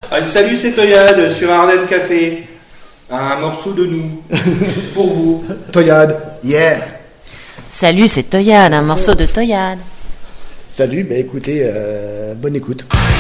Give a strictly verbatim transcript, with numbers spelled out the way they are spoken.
Allez, salut, c'est Toyade sur Ardennes Café. Un morceau de nous. Pour vous. Toyade, yeah. Salut, c'est Toyade, un morceau de Toyade. Salut, bah écoutez, euh, bonne écoute.